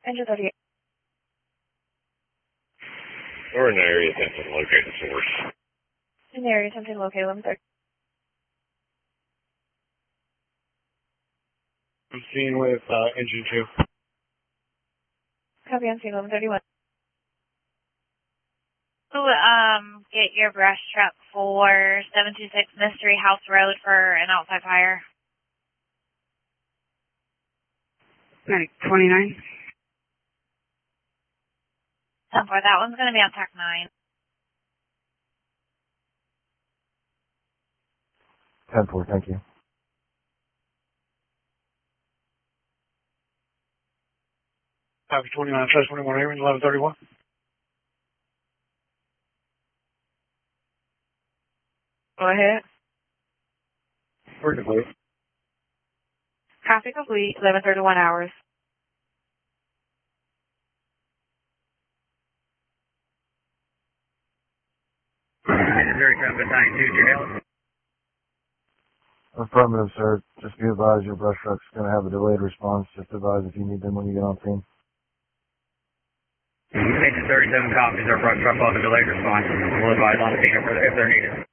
Engine 38. We're in the area attempting to locate the source. In the area attempting to locate 1130. I'm seen with engine 2. Copy on scene 1131. Get your brush truck for 726 Mystery House Road for an outside fire. 29. 10-4, that one's going to be on Tech 9. 10-4, thank you. Copy 29, slash 21, Aaron, 1131. Go ahead. We're complete. Copy complete. 11:31 hours. Missouri 792, your hail. Affirmative, sir. Just be advised your brush truck's going to have a delayed response. Just advise if you need them when you get on scene. Agent 37 copies. Our brush truck will have a delayed response. We'll advise on scene if they're needed.